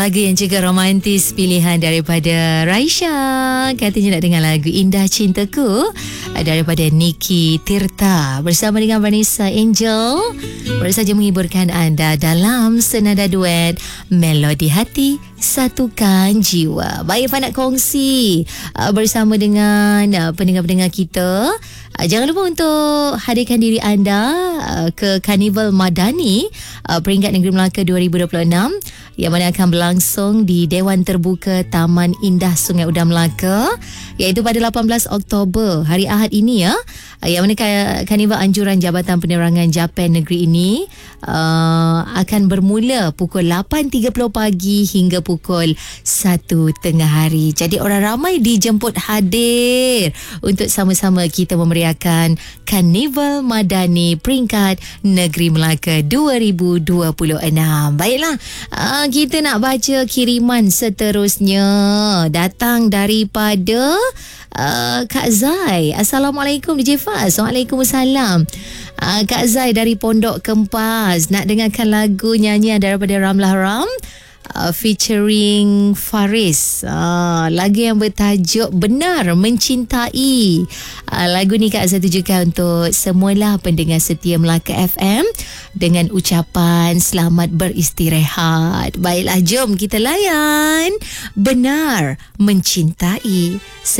Lagu yang juga romantis pilihan daripada Raisya. Katanya nak dengar lagu Indah Cintaku daripada Niki Tirta bersama dengan Vanessa Angel. Baru saja menghiburkan anda dalam senada duet Melodi Hati Satukan Jiwa. Baik, Fan nak kongsi bersama dengan pendengar-pendengar kita. Jangan lupa untuk hadirkan diri anda ke Karnival Madani Peringkat Negeri Melaka 2026 yang mana akan berlangsung di Dewan Terbuka Taman Indah Sungai Udang Melaka, iaitu pada 18 Oktober hari Ahad ini ya. Yang mana Karnival Anjuran Jabatan Penerangan Japan negeri ini akan bermula pukul 8.30 pagi hingga pukul 1 tengah hari. Jadi orang ramai dijemput hadir untuk sama-sama kita memeriahkan Karnival Madani Peringkat Negeri Melaka 2026. Baiklah, kita nak baca kiriman seterusnya. Datang daripada Kak Zai. Assalamualaikum DJ Faz. Waalaikumsalam. Kak Zai dari Pondok Kempas nak dengarkan lagu nyanyian daripada Ramlah Ram featuring Faris. Lagu yang bertajuk Benar Mencintai. Lagu ni Kak Zai tujukan untuk semualah pendengar setia Melaka FM dengan ucapan selamat beristirahat. Baiklah, jom kita layan Benar Mencintai.